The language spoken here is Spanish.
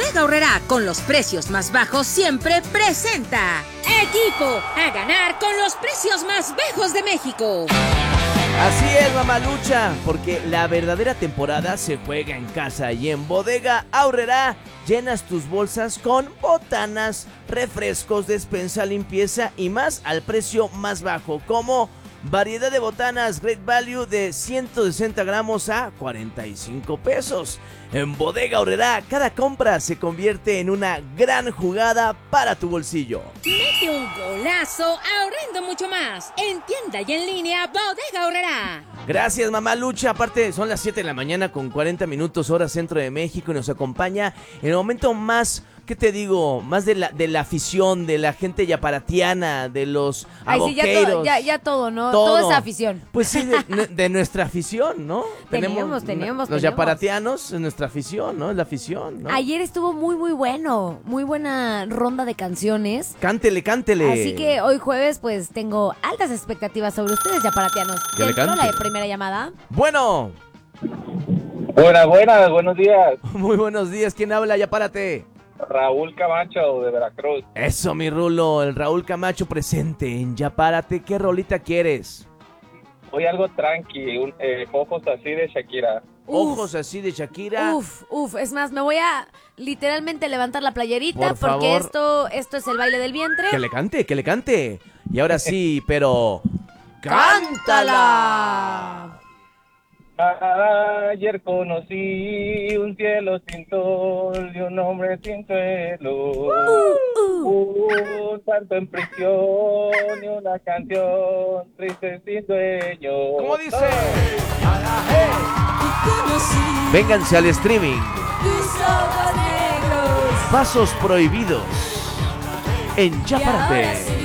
Bodega Aurrerá, con los precios más bajos siempre presenta Equipo a ganar con los precios más bajos de México. Así es, mamalucha, porque la verdadera temporada se juega en casa y en Bodega Aurrerá llenas tus bolsas con botanas, refrescos, despensa, limpieza y más al precio más bajo, como variedad de botanas Great Value de 160 gramos a 45 pesos. En Bodega Aurrerá, cada compra se convierte en una gran jugada para tu bolsillo. Mete un golazo ahorrando mucho más. En tienda y en línea, Bodega Aurrerá. Gracias, mamá Lucha. Aparte, son las 7 de la mañana con 40 minutos hora centro de México y nos acompaña en el momento más, ¿qué te digo? Más de la afición, de la gente yaparatiana, de los aboqueros. Sí, ya todo, ¿no? Todo es afición. Pues sí, de nuestra afición, ¿no? Teníamos. Los yaparatianos es nuestra afición, ¿no? Es la afición, ¿no? Ayer estuvo muy bueno. Muy buena ronda de canciones. Cántele. Así que hoy jueves, pues, tengo altas expectativas sobre ustedes, yaparatianos. Que le cante. La primera llamada. Bueno. Buenas, buenos días. Muy buenos días. ¿Quién habla? Ya párate. Raúl Camacho, de Veracruz. Eso, mi Rulo, el Raúl Camacho presente en Ya Párate. ¿Qué rolita quieres? Hoy algo tranqui, ojos así de Shakira. Ojos así de Shakira. Uf, es más, me voy a literalmente levantar la playerita Por porque favor. esto es el baile del vientre. Que le cante. Y ahora sí, pero... ¡cántala! Ayer conocí un cielo sin sol y un hombre sin suelo. Un santo en prisión y una canción triste sin dueño. ¿Cómo dice? Vénganse al streaming. Pasos prohibidos en Ya Párate.